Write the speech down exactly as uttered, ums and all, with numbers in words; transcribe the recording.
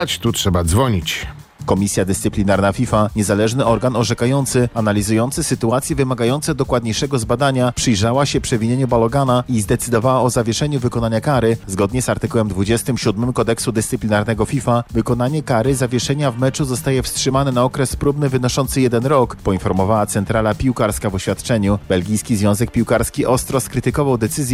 Tu trzeba dzwonić. Komisja Dyscyplinarna FIFA, niezależny organ orzekający, analizujący sytuacje wymagające dokładniejszego zbadania, przyjrzała się przewinieniu Balogana i zdecydowała o zawieszeniu wykonania kary. Zgodnie z artykułem dwudziestym siódmym Kodeksu Dyscyplinarnego FIFA, wykonanie kary zawieszenia w meczu zostaje wstrzymane na okres próbny wynoszący jeden rok, poinformowała Centrala Piłkarska w oświadczeniu. Belgijski Związek Piłkarski ostro skrytykował decyzję